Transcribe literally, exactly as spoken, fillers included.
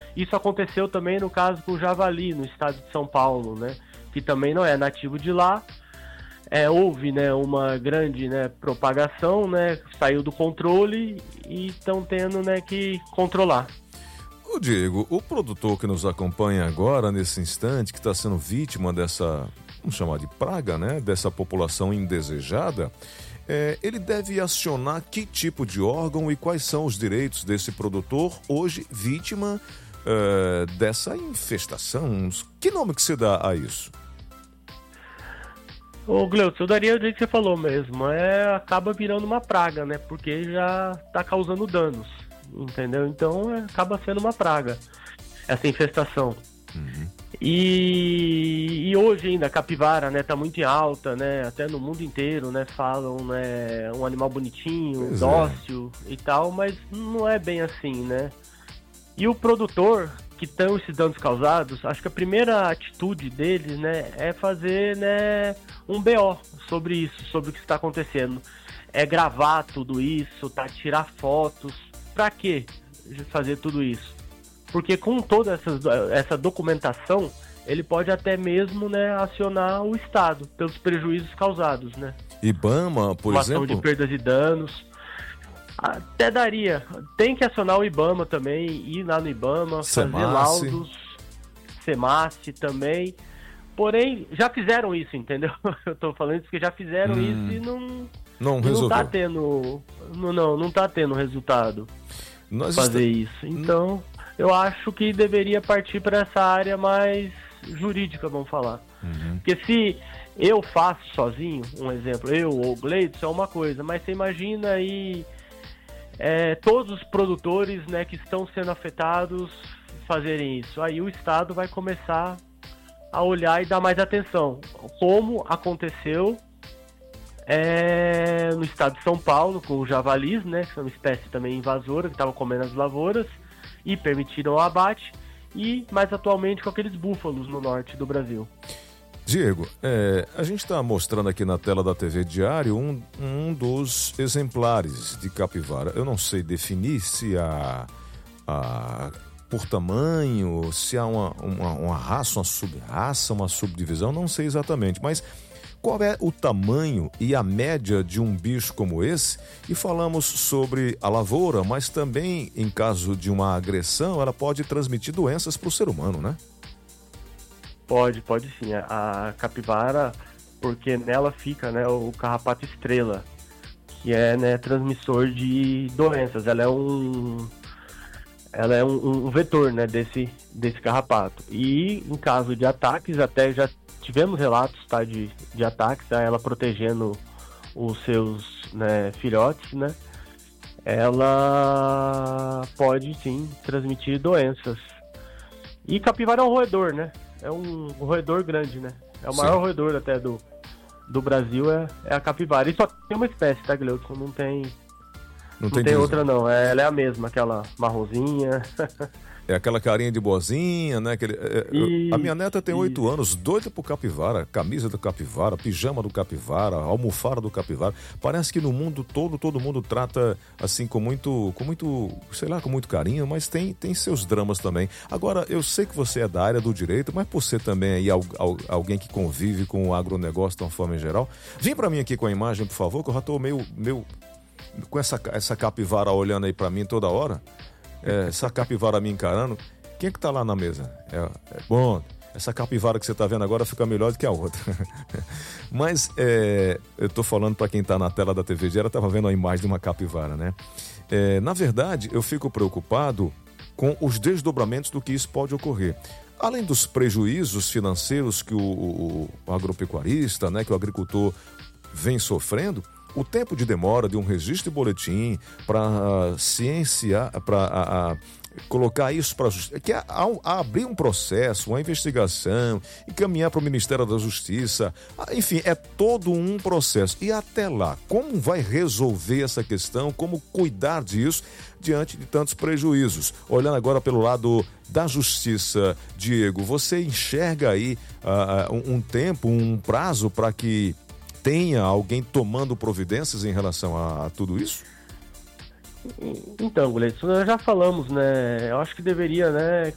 Isso aconteceu também no caso do javali, no estado de São Paulo, né? Que também não é nativo de lá. É, houve, né, uma grande, né, propagação, né, saiu do controle e estão tendo, né, que controlar. Ô Diego, o produtor que nos acompanha agora, nesse instante, que está sendo vítima dessa, vamos chamar de praga, né, dessa população indesejada, é, ele deve acionar que tipo de órgão e quais são os direitos desse produtor hoje vítima é, dessa infestação? Que nome que se dá a isso? Ô Gleuton, eu daria o jeito que você falou mesmo, é, acaba virando uma praga, né, porque já está causando danos, entendeu? Então é, acaba sendo uma praga, essa infestação. Uhum. E, e hoje ainda a capivara, né, tá muito em alta, né, até no mundo inteiro, né, falam, né, um animal bonitinho, pois dócil é. E tal, mas não é bem assim, né. E o produtor que estão esses danos causados, acho que a primeira atitude deles, né, é fazer, né, um B O sobre isso, sobre o que está acontecendo. É gravar tudo isso, tá, tirar fotos. Pra quê fazer tudo isso? Porque com toda essa, essa documentação, ele pode até mesmo, né, acionar o Estado pelos prejuízos causados, né? IBAMA, por uma exemplo? Ação de perdas e danos. Até daria. Tem que acionar o IBAMA também, ir lá no IBAMA, Semace. fazer laudos, Semace também. Porém, já fizeram isso, entendeu? Eu tô falando isso porque já fizeram hum, isso e não, não, e resolveu. não tá tendo. Não, não, não tá tendo resultado Nós fazer está... isso. Então, eu acho que deveria partir para essa área mais jurídica, vamos falar. Uhum. Porque se eu faço sozinho, um exemplo, eu ou o Gleidson, é uma coisa, mas você imagina aí. É, todos os produtores, né, que estão sendo afetados fazerem isso. Aí o Estado vai começar a olhar e dar mais atenção. Como aconteceu é, no estado de São Paulo com os javalis, né, que são uma espécie também invasora, que estavam comendo as lavouras e permitiram o abate. E mais atualmente com aqueles búfalos no norte do Brasil. Diego, é, a gente está mostrando aqui na tela da T V Diário um, um dos exemplares de capivara. Eu não sei definir se há, há por tamanho, se há uma, uma, uma raça, uma sub-raça, uma subdivisão, não sei exatamente, mas qual é o tamanho e a média de um bicho como esse? E falamos sobre a lavoura, mas também, em caso de uma agressão, ela pode transmitir doenças para o ser humano, né? Pode, pode sim. A capivara, porque nela fica, né, o carrapato estrela, que é, né, transmissor de doenças. Ela é um, ela é um, um vetor, né, desse, desse carrapato. E em caso de ataques, até já tivemos relatos, tá, de, de ataques, tá, ela protegendo os seus, né, filhotes, né? Ela pode sim transmitir doenças. E capivara é um roedor, né? É um roedor grande, né? É o maior Sim. roedor até do, do Brasil, é, é a capivara. E só tem uma espécie, tá, Gleuton? Não tem, não, não tem, tem outra, não. É, ela é a mesma, aquela marronzinha. É aquela carinha de boazinha, né? Aquele, é, isso, a minha neta tem oito anos, doida pro capivara, camisa do capivara, pijama do capivara, almofada do capivara. Parece que no mundo todo, todo mundo trata assim com muito, com muito, sei lá, com muito carinho, mas tem, tem seus dramas também. Agora, eu sei que você é da área do direito, mas por ser também aí al, al, alguém que convive com o agronegócio de uma forma em geral, vem pra mim aqui com a imagem, por favor, que eu já tô meio, meio com essa, essa capivara olhando aí pra mim toda hora. É, essa capivara me encarando. Quem é que tá lá na mesa? É, é bom, essa capivara que você tá vendo agora fica melhor do que a outra. Mas é, eu tô falando para quem tá na tela da T V Diário, tava vendo a imagem de uma capivara, né? É, na verdade, eu fico preocupado com os desdobramentos do que isso pode ocorrer. Além dos prejuízos financeiros que o, o, o agropecuarista, né, que o agricultor vem sofrendo, o tempo de demora de um registro de boletim para uh, cienciar, para uh, uh, colocar isso para a justiça, que é a, a abrir um processo, uma investigação, encaminhar para o Ministério da Justiça, uh, enfim, é todo um processo. E até lá, como vai resolver essa questão, como cuidar disso diante de tantos prejuízos? Olhando agora pelo lado da justiça, Diego, você enxerga aí uh, um, um tempo, um prazo para que tenha alguém tomando providências em relação a, a tudo isso? Então, Gleison, nós já falamos, né? Eu acho que deveria, né,